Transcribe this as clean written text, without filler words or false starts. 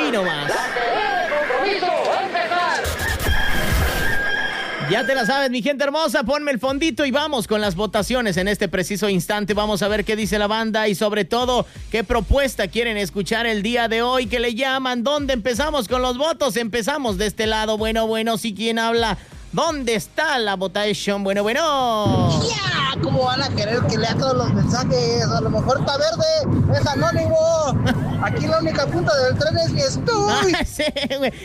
Hoy nomás. Ya te la sabes, mi gente hermosa, ponme el fondito y vamos con las votaciones en este preciso instante. Vamos a ver qué dice la banda y sobre todo qué propuesta quieren escuchar el día de hoy, que le llaman. ¿Dónde empezamos con los votos? Empezamos de este lado. Bueno, sí, ¿quién habla? ¿Dónde está la votación? Bueno. ¡Ya! ¿Cómo van a querer que lea todos los mensajes? A lo mejor está verde, es anónimo. Aquí la única punta del tren es mi estudio. Sí, güey.